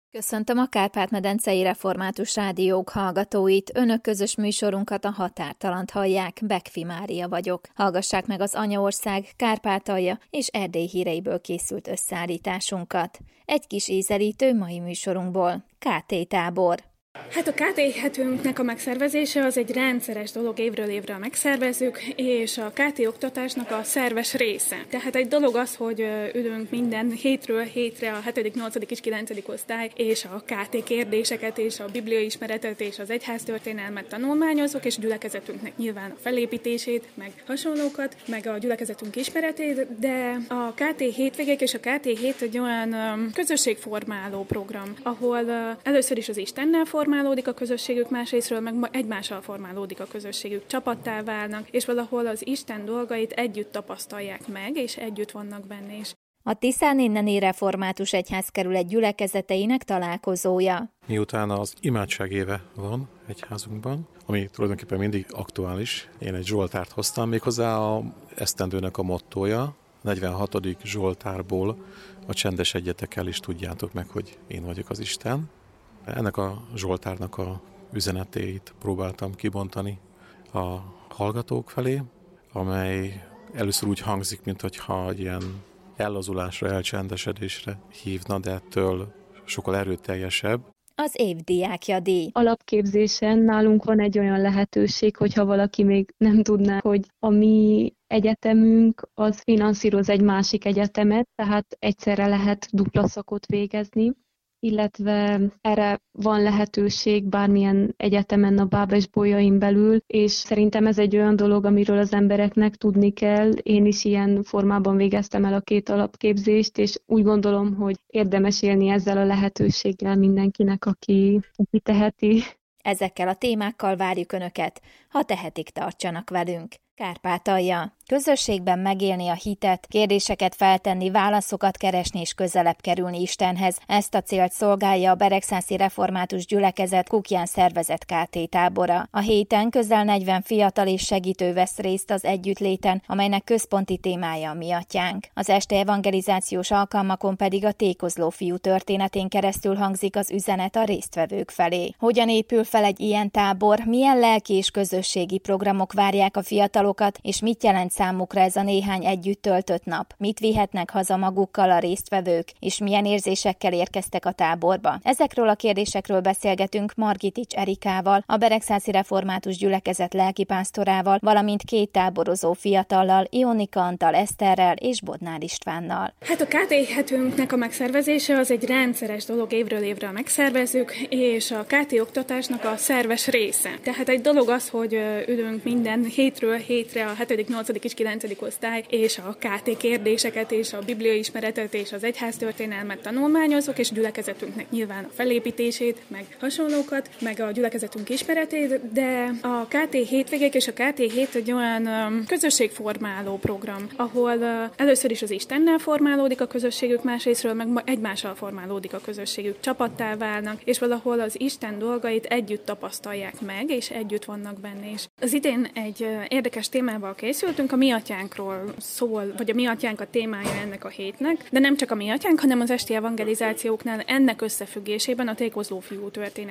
Köszöntöm a Kárpát-medencei Református Rádiók hallgatóit. Önök közös műsorunkat, a Határtalant hallják, Bekfi Mária vagyok. Hallgassák meg az Anyaország, Kárpátalja és Erdély híreiből készült összeállításunkat. Egy kis ízelítő mai műsorunkból. KT tábor. Hát a KT hetünknek a megszervezése az egy rendszeres dolog, évről évre megszervezzük, és a KT oktatásnak a szerves része. Tehát egy dolog az, hogy ülünk minden hétről hétre a 7., 8. és 9. osztály, és a KT kérdéseket, és a bibliaismeretet, és az egyháztörténelmet tanulmányozunk, és gyülekezetünknek nyilván a felépítését, meg hasonlókat, meg a gyülekezetünk ismeretét, de a KT hétvégék és a KT hét egy olyan közösségformáló program, ahol először is az Istennel formálódik a közösségük, másrésztről meg egymással formálódik a közösségük, csapattá válnak, és valahol az Isten dolgait együtt tapasztalják meg, és együtt vannak benne is. A Tiszán inneni református egyházkerület gyülekezeteinek találkozója. Miután az imádság éve van egyházunkban, ami tulajdonképpen mindig aktuális, én egy zsoltárt hoztam, méghozzá a esztendőnek a mottója, 46. zsoltárból a csendes egyetekkel is tudjátok meg, hogy én vagyok az Isten. Ennek a zsoltárnak a üzenetét próbáltam kibontani a hallgatók felé, amely először úgy hangzik, mintha egy ilyen ellazulásra, elcsendesedésre hívna, de ettől sokkal erőteljesebb. Az év diákja díj. Alapképzésen nálunk van egy olyan lehetőség, hogyha valaki még nem tudná, hogy a mi egyetemünk az finanszíroz egy másik egyetemet, tehát egyszerre lehet dupla szakot végezni, illetve erre van lehetőség bármilyen egyetemen a Bábes-Bolyain belül, és szerintem ez egy olyan dolog, amiről az embereknek tudni kell. Én is ilyen formában végeztem el a 2 alapképzést, és úgy gondolom, hogy érdemes élni ezzel a lehetőséggel mindenkinek, aki teheti. Ezekkel a témákkal várjuk Önöket, ha tehetik, tartsanak velünk. Kárpátalja. Közösségben megélni a hitet, kérdéseket feltenni, válaszokat keresni és közelebb kerülni Istenhez. Ezt a célt szolgálja a Beregszászi Református Gyülekezet Kukján szervezett KT tábora. A héten közel 40 fiatal és segítő vesz részt az együttléten, amelynek központi témája a Mi Atyánk. Az este evangelizációs alkalmakon pedig a tékozló fiú történetén keresztül hangzik az üzenet a résztvevők felé. Hogyan épül fel egy ilyen tábor, milyen lelki és közösségi programok várják a fiatalokat, és mit jelent számukra ez a néhány együtt töltött nap? Mit vihetnek haza magukkal a résztvevők, és milyen érzésekkel érkeztek a táborba? Ezekről a kérdésekről beszélgetünk Margitics Erikával, a Beregszászi Református Gyülekezet lelkipásztorával, valamint 2 táborozó fiatallal, Ionika Antal Eszterrel és Bodnár Istvánnal. Hát a KT hetünknek a megszervezése az egy rendszeres dolog, évről évre megszervezzük, és a KT oktatásnak a szerves része. Tehát egy dolog az, hogy ülünk minden hétről hétre a 7., 8. és 9. osztály, és a KT kérdéseket, és a bibliaismeretet, és az egyháztörténelmet tanulmányozunk, és gyülekezetünknek nyilván a felépítését, meg hasonlókat, meg a gyülekezetünk ismeretét, de a KT hétvégék és a KT hét egy olyan közösségformáló program, ahol először is az Istennel formálódik a közösségük, másrésztről meg egymással formálódik a közösségük, csapattá válnak, és valahol az Isten dolgait együtt tapasztalják meg, és együtt vannak benne is. Az idén egy érdekes témával készültünk, a Mi Atyánkról szól, vagy a Mi Atyánk a témája ennek a hétnek, de nem csak a Mi Atyánk, hanem az esti evangelizációknál ennek összefüggésében a tékozló fiú történet